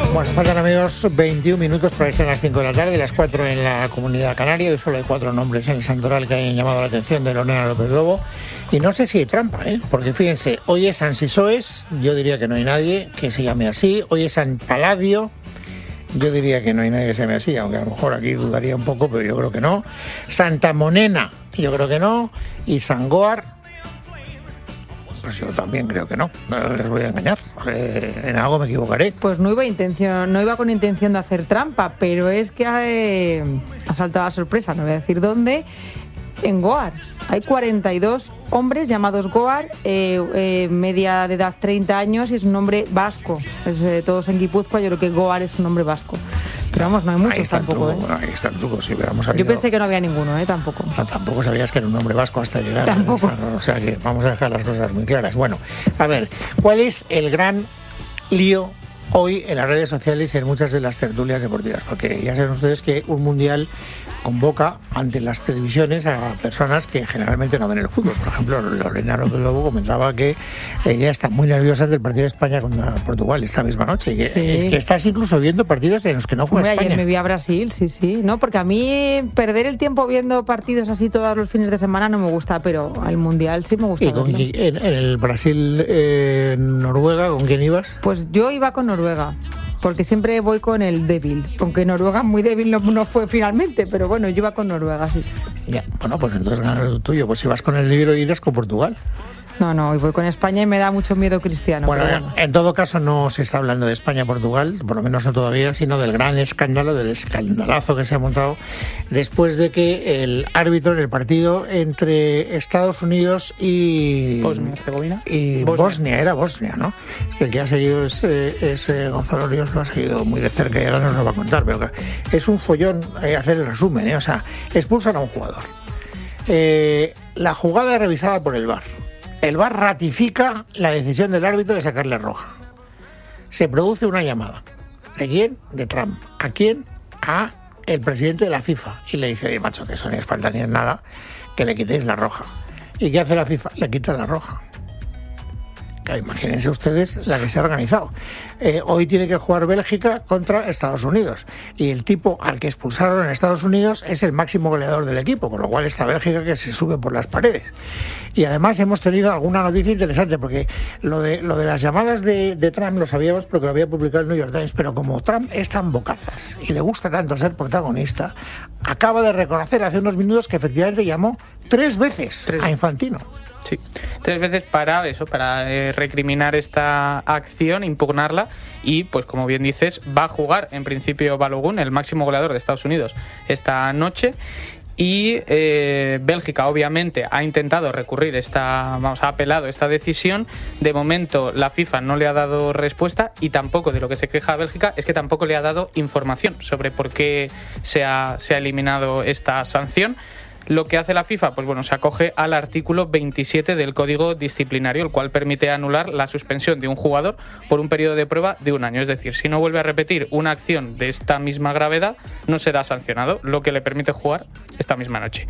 Bueno, faltan, amigos, 21 minutos para que sean las 5 de la tarde, las 4 en la Comunidad Canaria. Hoy solo hay 4 nombres en el santoral que hayan llamado la atención de Lorena López Lobo. Y no sé si hay trampa, porque fíjense, hoy es San Sisoes, yo diría que no hay nadie que se llame así. Hoy es San Paladio, yo diría que no hay nadie que se llame así, aunque a lo mejor aquí dudaría un poco, pero yo creo que no. Santa Monena, yo creo que no. Y San Goar, pues yo también creo que no les voy a engañar, en algo me equivocaré. Pues no iba con intención de hacer trampa, pero es que ha saltado la sorpresa, no voy a decir dónde. En Goar hay 42 hombres llamados Goar, media de edad 30 años, y es un nombre vasco. Todos en Guipúzcoa, yo creo que Goar es un nombre vasco. Pero vamos, no hay muchos tampoco. Bueno, ahí está el truco, sí, pero yo pensé que no había ninguno, tampoco. No, tampoco sabías que era un nombre vasco hasta llegar. Tampoco. O sea que vamos a dejar las cosas muy claras. Bueno, a ver, ¿cuál es el gran lío hoy en las redes sociales y en muchas de las tertulias deportivas? Porque ya saben ustedes que un mundial convoca ante las televisiones a personas que generalmente no ven el fútbol. Por ejemplo, Lorena López Lobo comentaba que ella está muy nerviosa del partido de España contra Portugal esta misma noche. Que estás incluso viendo partidos en los que no juega España. Ayer me vi a Brasil, sí. No, porque a mí perder el tiempo viendo partidos así todos los fines de semana no me gusta, pero al mundial sí me gusta. ¿Y en el Brasil-Noruega con quién ibas? Pues yo iba con Noruega, porque siempre voy con el débil, aunque Noruega muy débil no fue finalmente, pero bueno, yo iba con Noruega, sí. Ya, bueno, pues entonces ganas lo tuyo. Pues si vas con el débil, irás con Portugal. No, hoy voy con España y me da mucho miedo Cristiano. Bueno, en todo caso no se está hablando de España-Portugal, por lo menos no todavía, sino del gran escándalo, del escandalazo que se ha montado después de que el árbitro en el partido entre Estados Unidos y Bosnia-Herzegovina y Bosnia, ¿no? Es que el que ha seguido es Gonzalo Ríos, lo ha seguido muy de cerca y ahora nos lo va a contar, pero es un follón hacer el resumen, o sea, expulsan a un jugador. La jugada es revisada por el VAR. El VAR ratifica la decisión del árbitro de sacarle roja. Se produce una llamada. ¿De quién? De Trump. ¿A quién? A el presidente de la FIFA. Y le dice, oye, macho, que eso ni es falta ni es nada, que le quitéis la roja. ¿Y qué hace la FIFA? Le quita la roja. Claro, imagínense ustedes la que se ha organizado. Hoy tiene que jugar Bélgica contra Estados Unidos. Y el tipo al que expulsaron en Estados Unidos es el máximo goleador del equipo, con lo cual está Bélgica que se sube por las paredes. Y además hemos tenido alguna noticia interesante, porque lo de las llamadas de Trump lo sabíamos porque lo había publicado el New York Times, pero como Trump es tan bocazas y le gusta tanto ser protagonista, acaba de reconocer hace unos minutos que efectivamente llamó 3 veces a Infantino. Sí, 3 veces para recriminar esta acción, impugnarla, y pues como bien dices, va a jugar en principio Balogun, el máximo goleador de Estados Unidos, esta noche. Y Bélgica obviamente ha intentado recurrir ha apelado esta decisión. De momento la FIFA no le ha dado respuesta, y tampoco, de lo que se queja Bélgica, es que tampoco le ha dado información sobre por qué se ha eliminado esta sanción. Lo que hace la FIFA, pues bueno, se acoge al artículo 27 del Código Disciplinario, el cual permite anular la suspensión de un jugador por un periodo de prueba de 1 año. Es decir, si no vuelve a repetir una acción de esta misma gravedad, no será sancionado, lo que le permite jugar esta misma noche.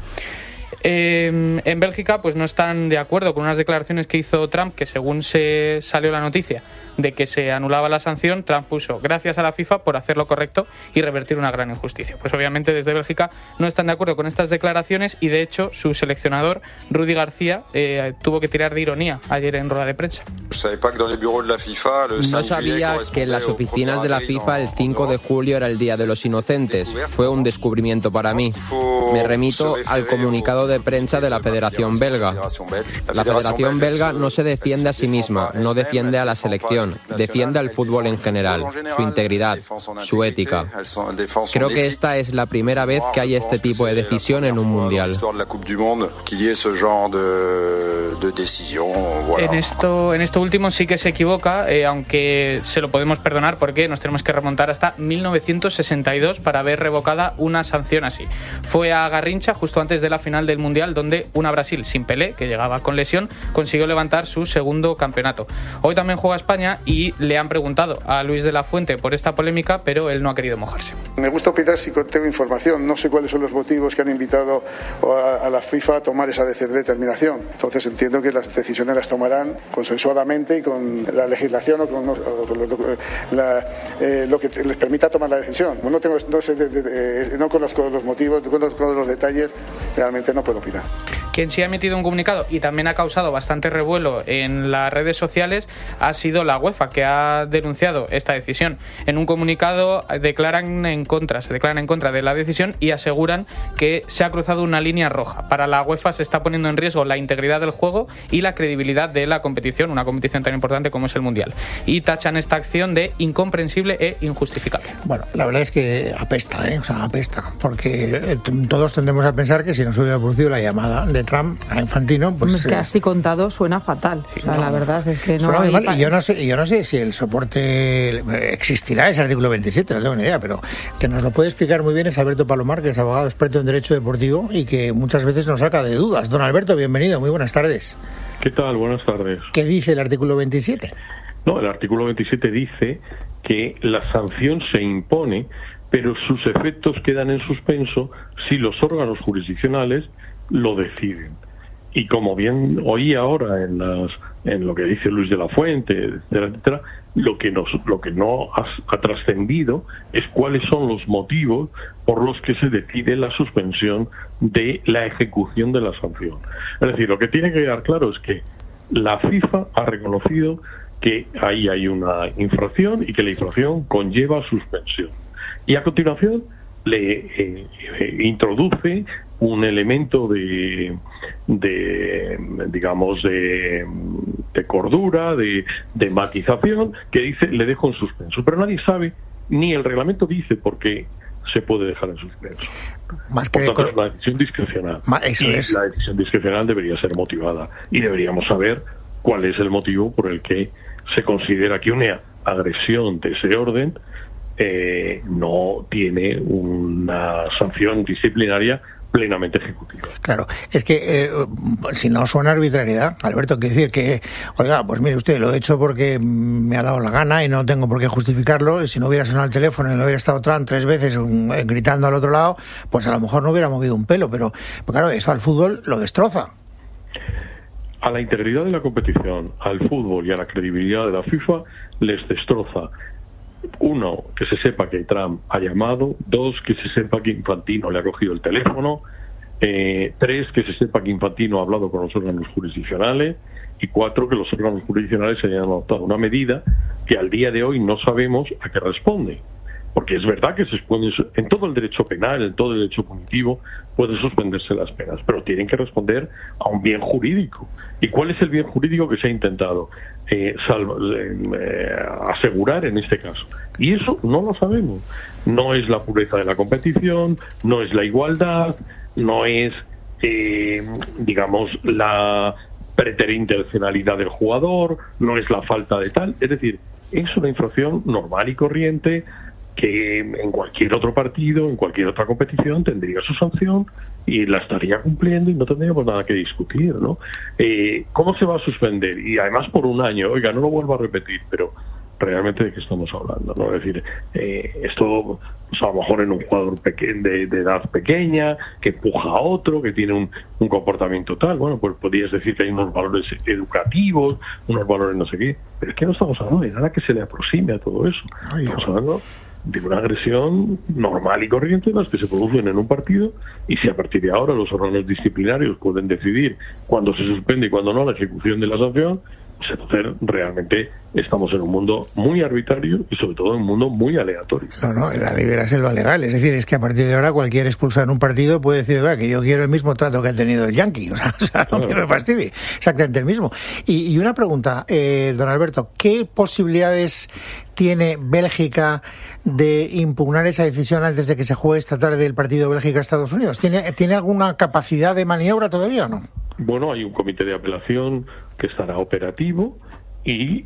En Bélgica pues no están de acuerdo con unas declaraciones que hizo Trump, que según se salió la noticia de que se anulaba la sanción, Trump puso gracias a la FIFA por hacer lo correcto y revertir una gran injusticia. Pues obviamente desde Bélgica no están de acuerdo con estas declaraciones, y de hecho su seleccionador Rudi García tuvo que tirar de ironía ayer en rueda de prensa. No sabía que en las oficinas de la FIFA el 5 de julio era el Día de los Inocentes. Fue un descubrimiento para mí. Me remito al comunicado de prensa de la Federación Belga. La Federación Belga no se defiende a sí misma, no defiende a la selección, defiende al fútbol en general, su integridad, su ética. Creo que esta es la primera vez que hay este tipo de decisión en un mundial. En esto último sí que se equivoca, aunque se lo podemos perdonar porque nos tenemos que remontar hasta 1962 para ver revocada una sanción así. Fue a Garrincha justo antes de la final del Mundial, donde una Brasil sin Pelé, que llegaba con lesión, consiguió levantar su segundo campeonato. Hoy también juega España España, y le han preguntado a Luis de la Fuente por esta polémica, pero él no ha querido mojarse. Me gusta opinar si tengo información. No sé cuáles son los motivos que han invitado a la FIFA a tomar esa determinación. Entonces entiendo que las decisiones las tomarán consensuadamente y con la legislación o con lo que les permita tomar la decisión. No conozco los motivos, no conozco los detalles, realmente no puedo opinar. Quien sí ha emitido un comunicado y también ha causado bastante revuelo en las redes sociales ha sido la UEFA, que ha denunciado esta decisión. En un comunicado se declaran en contra de la decisión y aseguran que se ha cruzado una línea roja. Para la UEFA se está poniendo en riesgo la integridad del juego y la credibilidad de la competición, una competición tan importante como es el Mundial. Y tachan esta acción de incomprensible e injustificable. Bueno, la verdad es que apesta, apesta, porque todos tendemos a pensar que si no se hubiera producido la llamada de Trump a Infantino, pues... Es que así contado suena fatal. Sí, la verdad es que no suena hay... muy mal. Y yo no sé si el soporte existirá, ese artículo 27, no tengo ni idea, pero que nos lo puede explicar muy bien es Alberto Palomar, que es abogado experto en Derecho Deportivo y que muchas veces nos saca de dudas. Don Alberto, bienvenido, muy buenas tardes. ¿Qué tal? Buenas tardes. ¿Qué dice el artículo 27? No, el artículo 27 dice que la sanción se impone, pero sus efectos quedan en suspenso si los órganos jurisdiccionales lo deciden. Y como bien oí ahora en lo que dice Luis de la Fuente, etcétera, lo que no ha trascendido es cuáles son los motivos por los que se decide la suspensión de la ejecución de la sanción. Es decir, lo que tiene que quedar claro es que la FIFA ha reconocido que ahí hay una infracción y que la infracción conlleva suspensión. Y a continuación le introduce un elemento de cordura, de matización, que dice le dejo en suspenso. Pero nadie sabe, ni el reglamento dice por qué se puede dejar en suspenso. Más que por tanto, es una decisión discrecional. La decisión discrecional debería ser motivada y deberíamos saber cuál es el motivo por el que se considera que una agresión de ese orden no tiene una sanción disciplinaria plenamente ejecutiva. Claro, es que si no suena arbitrariedad, Alberto, quiere decir que, oiga, pues mire usted, lo he hecho porque me ha dado la gana y no tengo por qué justificarlo, y si no hubiera sonado el teléfono y no hubiera estado Trump 3 veces gritando al otro lado, pues a lo mejor no hubiera movido un pelo, pero claro, eso al fútbol lo destroza. A la integridad de la competición, al fútbol y a la credibilidad de la FIFA les destroza. 1, que se sepa que Trump ha llamado. 2, que se sepa que Infantino le ha cogido el teléfono. 3, que se sepa que Infantino ha hablado con los órganos jurisdiccionales. Y 4, que los órganos jurisdiccionales hayan adoptado una medida que al día de hoy no sabemos a qué responde. Porque es verdad que en todo el derecho penal, en todo el derecho punitivo, pueden suspenderse las penas, pero tienen que responder a un bien jurídico. ¿Y cuál es el bien jurídico que se ha intentado asegurar en este caso? Y eso no lo sabemos. No es la pureza de la competición, no es la igualdad, no es, la preterintencionalidad del jugador, no es la falta de tal. Es decir, es una infracción normal y corriente que en cualquier otro partido, en cualquier otra competición tendría su sanción y la estaría cumpliendo y no tendríamos nada que discutir, ¿no? ¿Cómo se va a suspender? Y además por un año, oiga, no lo vuelvo a repetir, pero realmente de qué estamos hablando, ¿no? Es decir, esto pues a lo mejor en un jugador de edad pequeña, que empuja a otro, que tiene un comportamiento tal, bueno, pues podrías decir que hay unos valores educativos, unos valores no sé qué, pero es que no estamos hablando de nada que se le aproxime a todo eso. Estamos hablando de una agresión normal y corriente, las que se producen en un partido, y si a partir de ahora los órganos disciplinarios pueden decidir cuándo se suspende y cuándo no la ejecución de la sanción, pues entonces realmente estamos en un mundo muy arbitrario y sobre todo en un mundo muy aleatorio. No, la ley de la selva legal, es decir, es que a partir de ahora cualquier expulsado en un partido puede decir, oiga, que yo quiero el mismo trato que ha tenido el Yankee, o sea no me fastidie, exactamente el mismo. Y una pregunta, don Alberto, ¿qué posibilidades tiene Bélgica de impugnar esa decisión antes de que se juegue esta tarde el partido Bélgica-Estados Unidos? ¿Tiene alguna capacidad de maniobra todavía o no? Bueno, hay un comité de apelación que estará operativo y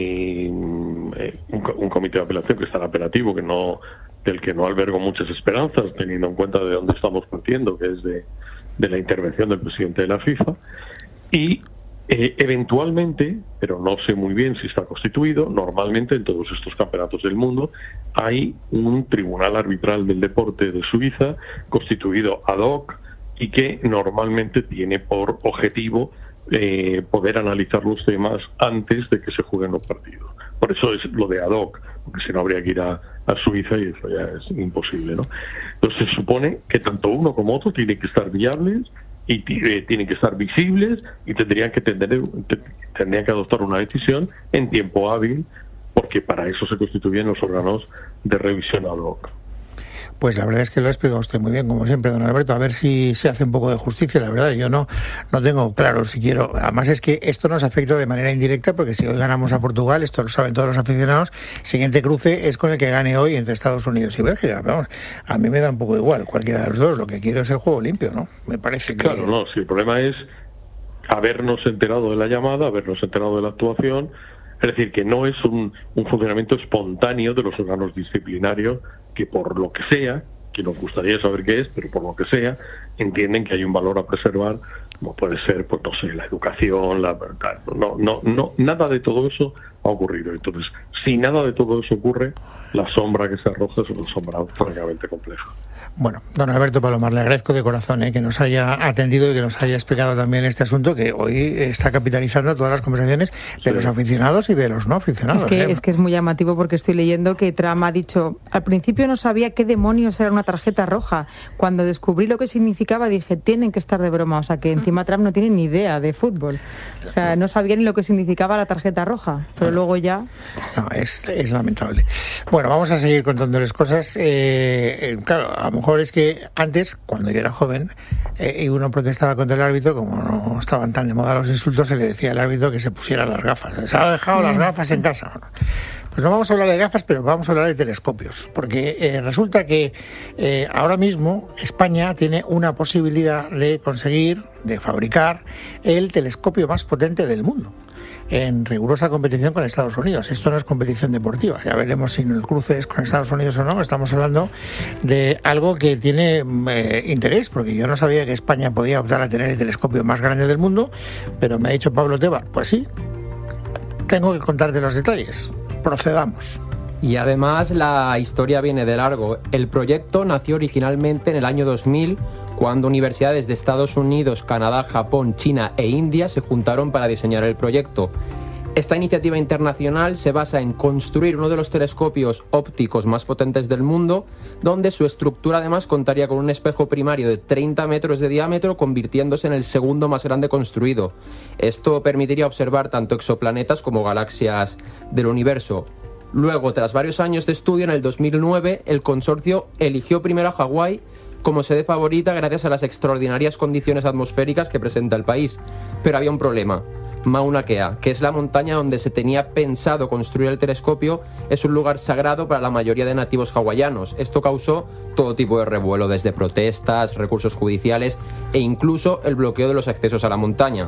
un comité de apelación que estará operativo, del que no albergo muchas esperanzas, teniendo en cuenta de dónde estamos partiendo, que es de la intervención del presidente de la FIFA, y Eventualmente, pero no sé muy bien si está constituido, normalmente en todos estos campeonatos del mundo hay un tribunal arbitral del deporte de Suiza constituido ad hoc y que normalmente tiene por objetivo poder analizar los temas antes de que se jueguen los partidos. Por eso es lo de ad hoc, porque si no habría que ir a Suiza y eso ya es imposible, ¿no? Entonces se supone que tanto uno como otro tienen que estar viables y tienen que estar visibles y tendrían que adoptar una decisión en tiempo hábil, porque para eso se constituyen los órganos de revisión ad hoc. Pues la verdad es que lo ha explicado usted muy bien, como siempre, don Alberto. A ver si se hace un poco de justicia. La verdad, yo no tengo claro si quiero. Además es que esto nos afecta de manera indirecta, porque si hoy ganamos a Portugal, esto lo saben todos los aficionados, siguiente cruce es con el que gane hoy entre Estados Unidos y Bélgica. Vamos, a mí me da un poco igual cualquiera de los dos. Lo que quiero es el juego limpio, ¿no? Me parece que... Claro, no, si el problema es habernos enterado de la llamada, habernos enterado de la actuación. Es decir, que no es un funcionamiento espontáneo de los órganos disciplinarios que por lo que sea, que nos gustaría saber qué es, pero por lo que sea, entienden que hay un valor a preservar, como puede ser, pues no sé, la educación, nada de todo eso ha ocurrido. Entonces, si nada de todo eso ocurre, la sombra que se arroja es una sombra francamente compleja. Bueno, don Alberto Palomar, le agradezco de corazón que nos haya atendido y que nos haya explicado también este asunto que hoy está capitalizando todas las conversaciones de los aficionados y de los no aficionados. Es que es muy llamativo, porque estoy leyendo que Trump ha dicho: al principio no sabía qué demonios era una tarjeta roja. Cuando descubrí lo que significaba dije, tienen que estar de broma. O sea, que encima Trump no tiene ni idea de fútbol. O sea, no sabía ni lo que significaba la tarjeta roja. Pero luego ya... No, es lamentable. Bueno, vamos a seguir contándoles cosas. Claro, a lo mejor es que antes, cuando yo era joven, y uno protestaba contra el árbitro, como no estaban tan de moda los insultos, se le decía al árbitro que se pusiera las gafas. Se ha dejado las gafas en casa. Pues no vamos a hablar de gafas, pero vamos a hablar de telescopios, porque resulta que ahora mismo España tiene una posibilidad de conseguir, de fabricar el telescopio más potente del mundo, en rigurosa competición con Estados Unidos. Esto no es competición deportiva, ya veremos si el cruce es con Estados Unidos o no. Estamos hablando de algo que tiene interés, porque yo no sabía que España podía optar a tener el telescopio más grande del mundo, pero me ha dicho Pablo Tebar, pues sí, tengo que contarte los detalles. Procedamos. Y además la historia viene de largo. El proyecto nació originalmente en el año 2000, cuando universidades de Estados Unidos, Canadá, Japón, China e India se juntaron para diseñar el proyecto. Esta iniciativa internacional se basa en construir uno de los telescopios ópticos más potentes del mundo, donde su estructura además contaría con un espejo primario de 30 metros de diámetro, convirtiéndose en el segundo más grande construido. Esto permitiría observar tanto exoplanetas como galaxias del universo. Luego, tras varios años de estudio, en el 2009, el consorcio eligió primero a Hawái como sede favorita gracias a las extraordinarias condiciones atmosféricas que presenta el país. Pero había un problema. Mauna Kea, que es la montaña donde se tenía pensado construir el telescopio, es un lugar sagrado para la mayoría de nativos hawaianos. Esto causó todo tipo de revuelo, desde protestas, recursos judiciales e incluso el bloqueo de los accesos a la montaña.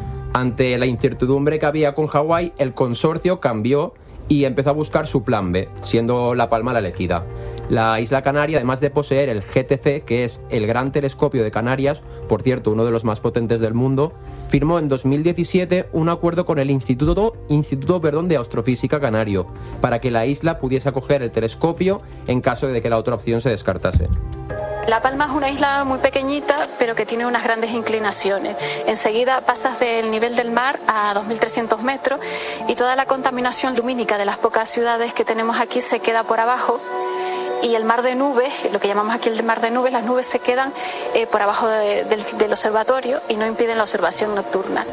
Ante la incertidumbre que había con Hawái, el consorcio cambió y empezó a buscar su plan B, siendo La Palma la elegida. La isla Canaria, además de poseer el GTC, que es el gran telescopio de Canarias, por cierto, uno de los más potentes del mundo, firmó en 2017 un acuerdo con el Instituto de Astrofísica Canario para que la isla pudiese acoger el telescopio en caso de que la otra opción se descartase. La Palma es una isla muy pequeñita, pero que tiene unas grandes inclinaciones. Enseguida pasas del nivel del mar a 2.300 metros y toda la contaminación lumínica de las pocas ciudades que tenemos aquí se queda por abajo. Y el mar de nubes, lo que llamamos aquí el mar de nubes, las nubes se quedan por abajo del observatorio y no impiden la observación nocturna.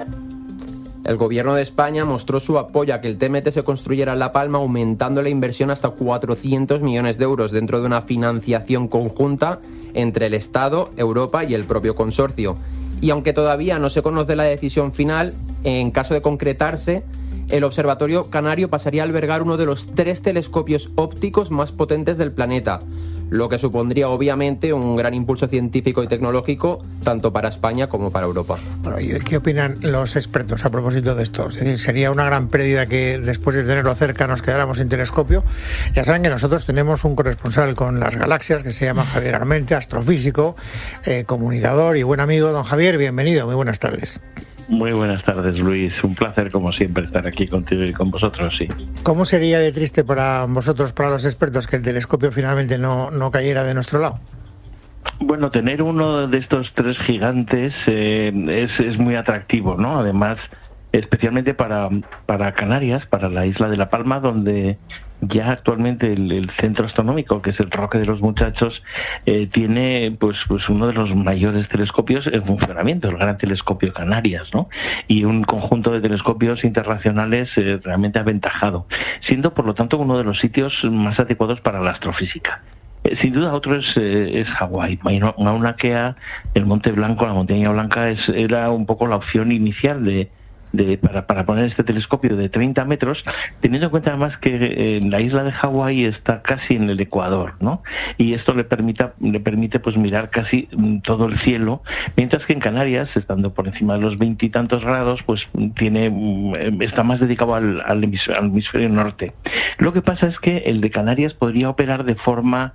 El gobierno de España mostró su apoyo a que el TMT se construyera en La Palma, aumentando la inversión hasta 400 millones de euros dentro de una financiación conjunta entre el Estado, Europa y el propio consorcio. Y aunque todavía no se conoce la decisión final, en caso de concretarse, el Observatorio Canario pasaría a albergar uno de los 3 telescopios ópticos más potentes del planeta, lo que supondría obviamente un gran impulso científico y tecnológico tanto para España como para Europa. Bueno, ¿y qué opinan los expertos a propósito de esto? Es decir, sería una gran pérdida que después de tenerlo cerca nos quedáramos sin telescopio. Ya saben que nosotros tenemos un corresponsal con las galaxias que se llama Javier Armente, astrofísico, comunicador y buen amigo. Don Javier, bienvenido, muy buenas tardes. Muy buenas tardes, Luis. Un placer, como siempre, estar aquí contigo y con vosotros, sí. ¿Cómo sería de triste para vosotros, para los expertos, que el telescopio finalmente no cayera de nuestro lado? Bueno, tener uno de estos 3 gigantes es muy atractivo, ¿no? Además, especialmente para Canarias, para la isla de La Palma, donde ya actualmente el centro astronómico, que es el Roque de los Muchachos, tiene pues uno de los mayores telescopios en funcionamiento, el Gran Telescopio Canarias, ¿no? Y un conjunto de telescopios internacionales realmente aventajado, siendo por lo tanto uno de los sitios más adecuados para la astrofísica. Sin duda otro es Hawái. Mauna Kea, el Monte Blanco, la Montaña Blanca, era un poco la opción inicial para poner este telescopio de 30 metros, teniendo en cuenta además que la isla de Hawái está casi en el Ecuador, ¿no? Y esto le permite pues mirar casi todo el cielo, mientras que en Canarias, estando por encima de los 20 y tantos grados, pues está más dedicado al hemisferio norte. Lo que pasa es que el de Canarias podría operar de forma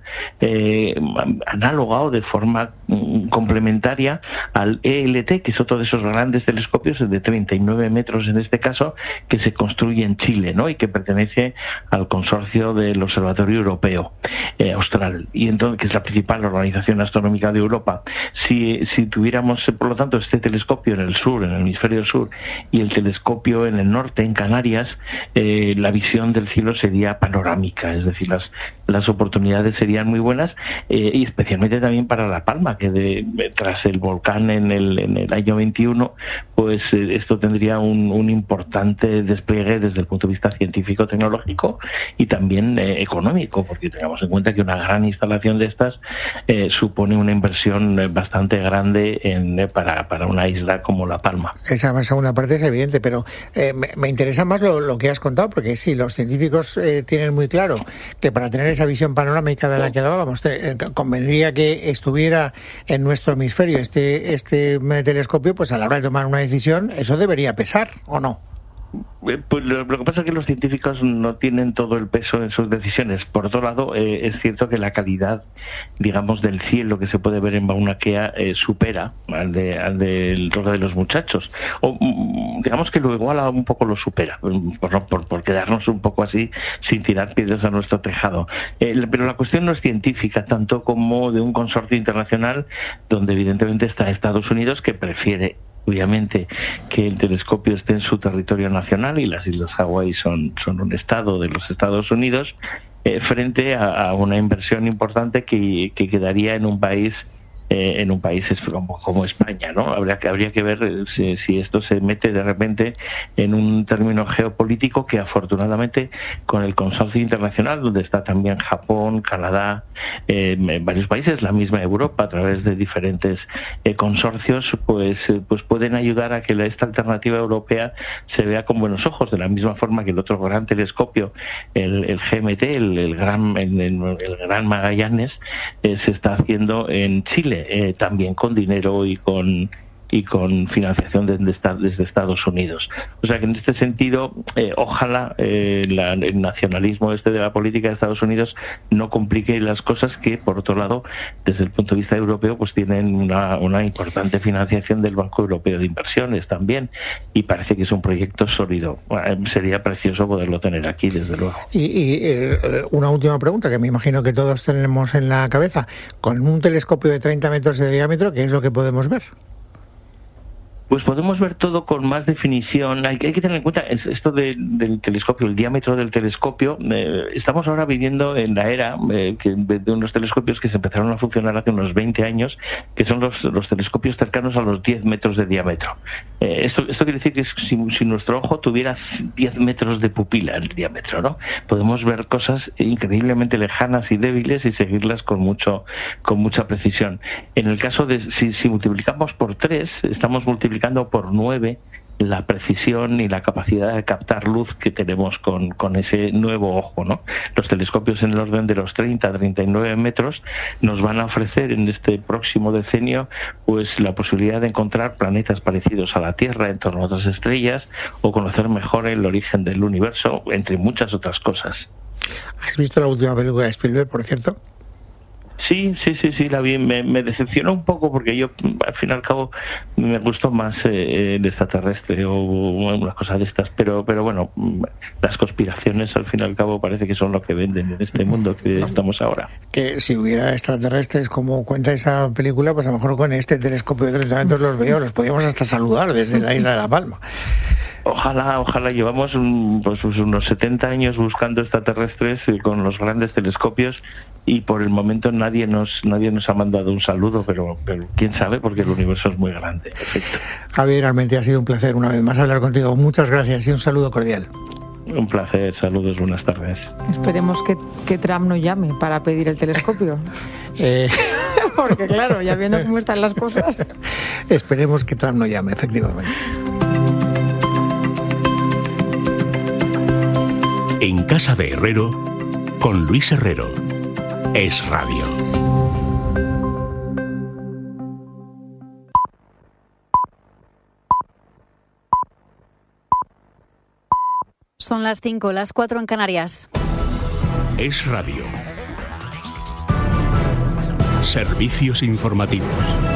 análoga o de forma complementaria al ELT, que es otro de esos grandes telescopios de 39 metros en este caso, que se construye en Chile, ¿no? Y que pertenece al consorcio del Observatorio Europeo Austral, y entonces, que es la principal organización astronómica de Europa. Si tuviéramos, por lo tanto, este telescopio en el sur, en el hemisferio sur, y el telescopio en el norte, en Canarias, la visión del cielo sería panorámica, es decir, las oportunidades serían muy buenas, y especialmente también para La Palma, que tras el volcán en el año 21, pues esto tendría un importante despliegue desde el punto de vista científico-tecnológico y también económico, porque tengamos en cuenta que una gran instalación de estas supone una inversión bastante grande para una isla como La Palma. Esa segunda parte es evidente, pero me interesa más lo que has contado, porque sí, los científicos tienen muy claro que para tener esa visión panorámica de la que hablábamos, convendría que estuviera en nuestro hemisferio este telescopio, pues a la hora de tomar una decisión, eso debería pesar, ¿o no? Pues lo que pasa es que los científicos no tienen todo el peso en sus decisiones. Por otro lado, es cierto que la calidad, digamos, del cielo que se puede ver en Mauna Kea supera al del Roque de los Muchachos, o digamos que lo iguala un poco, lo supera, por quedarnos un poco así sin tirar piedras a nuestro tejado. Pero la cuestión no es científica tanto como de un consorcio internacional, donde evidentemente está Estados Unidos, que prefiere obviamente que el telescopio esté en su territorio nacional, y las Islas Hawái son un estado de los Estados Unidos, frente a una inversión importante que quedaría en un país como España, ¿no? Habría que ver si esto se mete de repente en un término geopolítico que, afortunadamente, con el consorcio internacional, donde está también Japón, Canadá, varios países, la misma Europa, a través de diferentes consorcios, pues pueden ayudar a que esta alternativa europea se vea con buenos ojos, de la misma forma que el otro gran telescopio, el GMT, el Gran Magallanes, se está haciendo en Chile, también con dinero y con financiación desde Estados Unidos. O sea que en este sentido, ojalá el nacionalismo de la política de Estados Unidos no complique las cosas, que por otro lado, desde el punto de vista europeo, pues tienen una importante financiación del Banco Europeo de Inversiones también, y parece que es un proyecto sólido. Sería precioso poderlo tener aquí, desde luego. Y una última pregunta que me imagino que todos tenemos en la cabeza: con un telescopio de 30 metros de diámetro, ¿qué es lo que podemos ver? Pues podemos ver todo con más definición. Hay que tener en cuenta esto del telescopio, el diámetro del telescopio. Estamos ahora viviendo en la era de unos telescopios que se empezaron a funcionar hace unos 20 años, que son los telescopios cercanos a los 10 metros de diámetro. Esto quiere decir que si nuestro ojo tuviera 10 metros de pupila en el diámetro, ¿no? Podemos ver cosas increíblemente lejanas y débiles y seguirlas con mucha precisión. En el caso de si multiplicamos por 3, estamos multiplicando por 9 la precisión y la capacidad de captar luz que tenemos con ese nuevo ojo, ¿no? Los telescopios en el orden de los 30 a 39 metros nos van a ofrecer en este próximo decenio pues la posibilidad de encontrar planetas parecidos a la Tierra en torno a otras estrellas, o conocer mejor el origen del universo, entre muchas otras cosas. ¿Has visto la última película de Spielberg, por cierto? Sí, la vi. Me decepcionó un poco porque yo, al fin y al cabo, me gustó más el extraterrestre o unas cosas de estas. Pero bueno, las conspiraciones, al fin y al cabo, parece que son lo que venden en este mundo que estamos ahora. Que si hubiera extraterrestres, como cuenta esa película, pues a lo mejor con este telescopio de 30 metros los veo, los podíamos hasta saludar desde la isla de La Palma. Ojalá, llevamos pues unos 70 años buscando extraterrestres con los grandes telescopios y por el momento nadie nos ha mandado un saludo, pero quién sabe, porque el universo es muy grande. Perfecto. Javier, realmente ha sido un placer una vez más hablar contigo. Muchas gracias y un saludo cordial. Un placer, saludos, buenas tardes. Esperemos que Trump no llame para pedir el telescopio. Porque claro, ya viendo cómo están las cosas. Esperemos que Trump no llame, efectivamente. En Casa de Herrero, con Luis Herrero. Es Radio. Son las 5, las 4 en Canarias. Es Radio. Servicios informativos.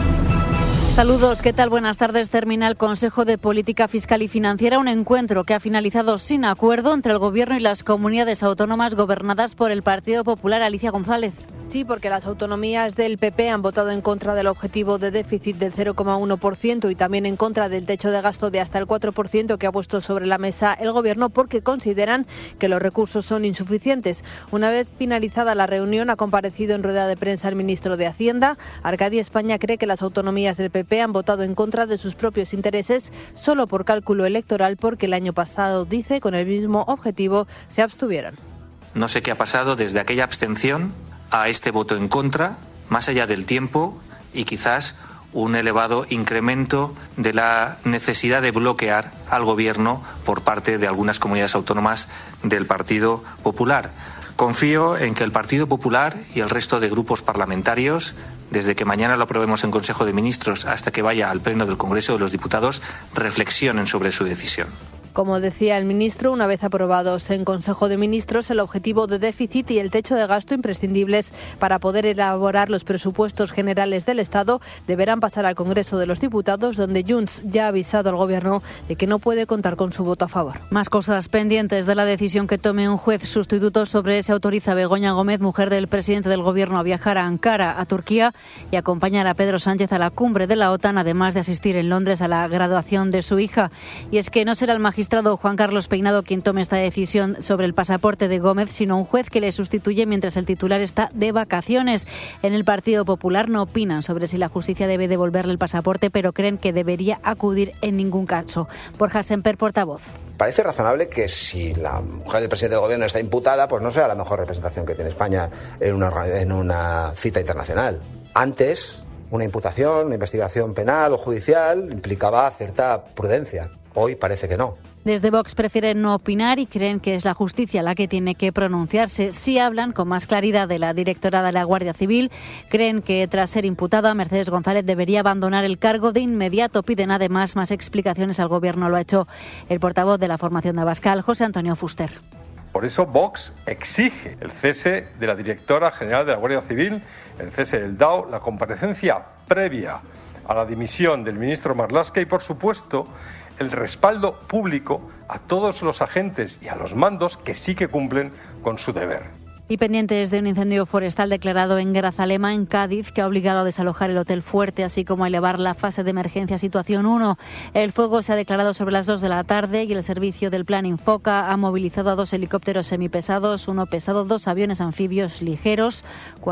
Saludos, ¿qué tal? Buenas tardes. Termina el Consejo de Política Fiscal y Financiera, un encuentro que ha finalizado sin acuerdo entre el Gobierno y las comunidades autónomas gobernadas por el Partido Popular. Alicia González. Sí, porque las autonomías del PP han votado en contra del objetivo de déficit del 0,1% y también en contra del techo de gasto de hasta el 4% que ha puesto sobre la mesa el Gobierno, porque consideran que los recursos son insuficientes. Una vez finalizada la reunión, ha comparecido en rueda de prensa el ministro de Hacienda. Arcadi España cree que las autonomías del PP han votado en contra de sus propios intereses solo por cálculo electoral, porque el año pasado, dice, con el mismo objetivo se abstuvieron. No sé qué ha pasado desde aquella abstención a este voto en contra, más allá del tiempo y quizás un elevado incremento de la necesidad de bloquear al Gobierno por parte de algunas comunidades autónomas del Partido Popular. Confío en que el Partido Popular y el resto de grupos parlamentarios, desde que mañana lo aprobemos en Consejo de Ministros hasta que vaya al Pleno del Congreso de los Diputados, reflexionen sobre su decisión. Como decía el ministro, una vez aprobados en Consejo de Ministros, el objetivo de déficit y el techo de gasto imprescindibles para poder elaborar los presupuestos generales del Estado deberán pasar al Congreso de los Diputados, donde Junts ya ha avisado al Gobierno de que no puede contar con su voto a favor. Más cosas pendientes de la decisión que tome un juez sustituto sobre si autoriza a Begoña Gómez, mujer del presidente del Gobierno, a viajar a Ankara, a Turquía, y acompañar a Pedro Sánchez a la cumbre de la OTAN, además de asistir en Londres a la graduación de su hija. Y es que no será el magistrado Juan Carlos Peinado quien tome esta decisión sobre el pasaporte de Gómez, sino un juez que le sustituye mientras el titular está de vacaciones. En el Partido Popular no opinan sobre si la justicia debe devolverle el pasaporte, pero creen que debería acudir en ningún caso. Borja Semper, portavoz. Parece razonable que si la mujer del presidente del Gobierno está imputada, pues no sea la mejor representación que tiene España en una cita internacional. Antes, una imputación, una investigación penal o judicial implicaba cierta prudencia. Hoy parece que no. Desde Vox prefieren no opinar y creen que es la justicia la que tiene que pronunciarse. Sí hablan con más claridad de la directora de la Guardia Civil. Creen que tras ser imputada, Mercedes González debería abandonar el cargo de inmediato. Piden además más explicaciones al Gobierno. Lo ha hecho el portavoz de la formación de Abascal, José Antonio Fuster. Por eso Vox exige el cese de la directora general de la Guardia Civil, el cese del DAO, la comparecencia previa a la dimisión del ministro Marlaska y, por supuesto, el respaldo público a todos los agentes y a los mandos que sí que cumplen con su deber. Y pendientes de un incendio forestal declarado en Grazalema, en Cádiz, que ha obligado a desalojar el Hotel Fuerte, así como a elevar la fase de emergencia a situación 1. El fuego se ha declarado sobre las 2 de la tarde y el servicio del Plan Infoca ha movilizado a 2 helicópteros semipesados, 1 pesado, 2 aviones anfibios ligeros,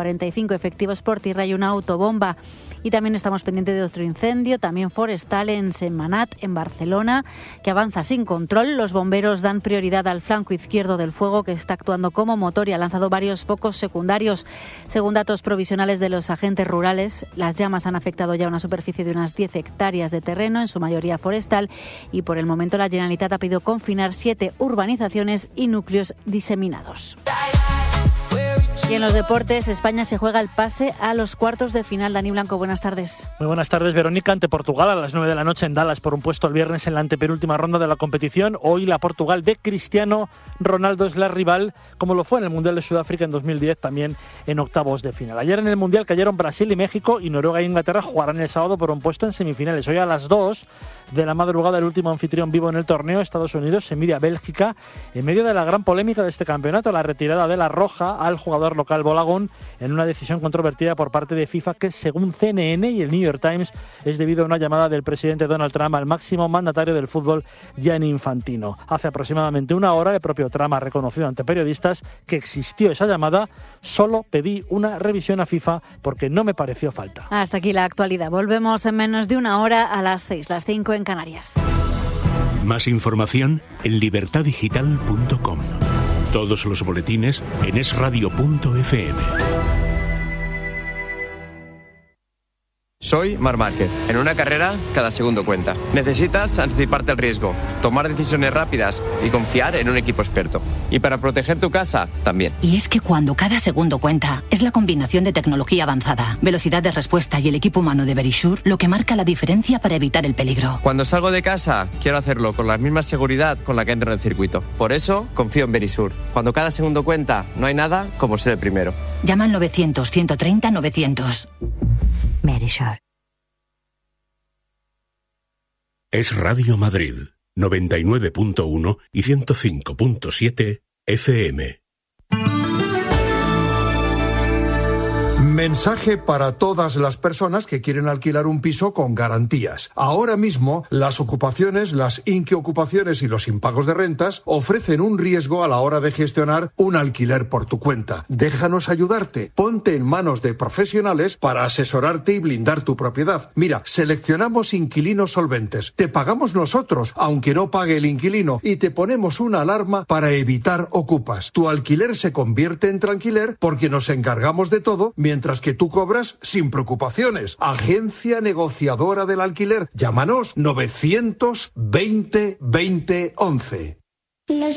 45 efectivos por tierra y una autobomba. Y también estamos pendientes de otro incendio, también forestal, en Sentmenat, en Barcelona, que avanza sin control. Los bomberos dan prioridad al flanco izquierdo del fuego, que está actuando como motor y ha lanzado varios focos secundarios. Según datos provisionales de los agentes rurales, las llamas han afectado ya una superficie de unas 10 hectáreas de terreno, en su mayoría forestal, y por el momento la Generalitat ha pedido confinar 7 urbanizaciones y núcleos diseminados. Y en los deportes, España se juega el pase a los cuartos de final. Dani Blanco, buenas tardes. Muy buenas tardes, Verónica. Ante Portugal a las 9 de la noche en Dallas por un puesto el viernes en la antepenúltima ronda de la competición. Hoy la Portugal de Cristiano Ronaldo es la rival, como lo fue en el Mundial de Sudáfrica en 2010, también en octavos de final. Ayer en el Mundial cayeron Brasil y México, y Noruega e Inglaterra jugarán el sábado por un puesto en semifinales. Hoy a las 2 de la madrugada el último anfitrión vivo en el torneo, Estados Unidos, se mide a Bélgica en medio de la gran polémica de este campeonato, la retirada de la roja al jugador local Bolagun en una decisión controvertida por parte de FIFA que, según CNN y el New York Times, es debido a una llamada del presidente Donald Trump al máximo mandatario del fútbol, Gianni Infantino. Hace aproximadamente una hora el propio Trump ha reconocido ante periodistas que existió esa llamada. Solo pedí una revisión a FIFA porque no me pareció falta. Hasta aquí la actualidad. Volvemos en menos de una hora a las 6, las 5 en Canarias. Más información en libertadigital.com. Todos los boletines en esradio.fm. Soy Marc Márquez. En una carrera, cada segundo cuenta. Necesitas anticiparte al riesgo, tomar decisiones rápidas y confiar en un equipo experto. Y para proteger tu casa, también. Y es que cuando cada segundo cuenta, es la combinación de tecnología avanzada, velocidad de respuesta y el equipo humano de Verisure lo que marca la diferencia para evitar el peligro. Cuando salgo de casa, quiero hacerlo con la misma seguridad con la que entro en el circuito. Por eso, confío en Verisure. Cuando cada segundo cuenta, no hay nada como ser el primero. Llama al 900-130-900. Verisure. Es Radio Madrid, 99.1 y 105.7 FM. Mensaje para todas las personas que quieren alquilar un piso con garantías. Ahora mismo, las ocupaciones, las inquiocupaciones y los impagos de rentas ofrecen un riesgo a la hora de gestionar un alquiler por tu cuenta. Déjanos ayudarte. Ponte en manos de profesionales para asesorarte y blindar tu propiedad. Mira, seleccionamos inquilinos solventes. Te pagamos nosotros, aunque no pague el inquilino, y te ponemos una alarma para evitar ocupas. Tu alquiler se convierte en tranquiler porque nos encargamos de todo, mientras que tú cobras sin preocupaciones. Agencia negociadora del alquiler. Llámanos 920 20 11.